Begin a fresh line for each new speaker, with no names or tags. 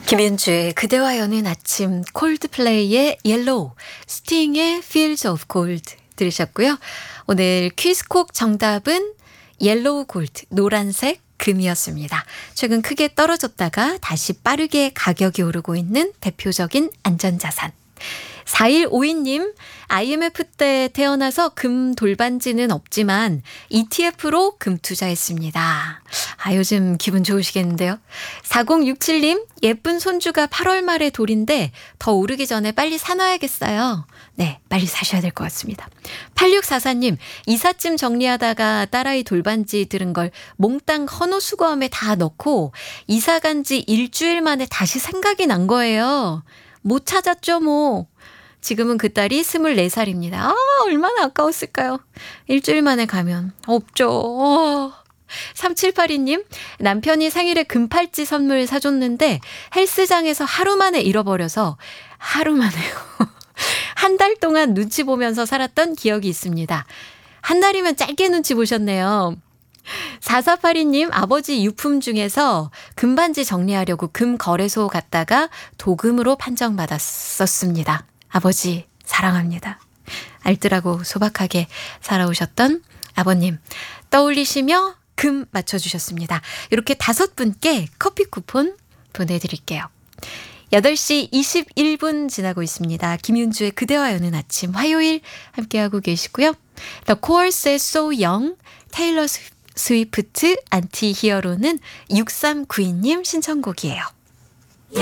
김윤주의 그대와 여는 아침, 콜드플레이의 옐로우, 스팅의 Fields of Gold 들으셨고요. 오늘 퀴즈콕 정답은 옐로우 골드, 노란색 금이었습니다. 최근 크게 떨어졌다가 다시 빠르게 가격이 오르고 있는 대표적인 안전자산. 4152님, IMF 때 태어나서 금 돌반지는 없지만 ETF로 금 투자했습니다. 요즘 기분 좋으시겠는데요. 4067님, 예쁜 손주가 8월 말에 돌인데 더 오르기 전에 빨리 사놔야겠어요. 네, 빨리 사셔야 될 것 같습니다. 8644님, 이삿짐 정리하다가 딸아이 돌반지 들은 걸 몽땅 헌옷 수거함에 다 넣고 이사 간 지 일주일 만에 다시 생각이 난 거예요. 못 찾았죠 뭐. 지금은 그 딸이 24살입니다. 얼마나 아까웠을까요? 일주일 만에 가면 없죠. 3782님, 남편이 생일에 금팔찌 선물 사줬는데 헬스장에서 하루 만에 잃어버려서 하루 만에요. 한 달 동안 눈치 보면서 살았던 기억이 있습니다. 한 달이면 짧게 눈치 보셨네요. 4482님, 아버지 유품 중에서 금반지 정리하려고 금거래소 갔다가 도금으로 판정받았었습니다. 아버지 사랑합니다. 알뜰하고 소박하게 살아오셨던 아버님 떠올리시며 금 맞춰주셨습니다. 이렇게 5분께 커피 쿠폰 보내드릴게요. 8시 21분 지나고 있습니다. 김윤주의 그대와 여는 아침 화요일 함께하고 계시고요. The Course의 So Young, 테일러 스위프트 안티 히어로는 6392님 신청곡이에요.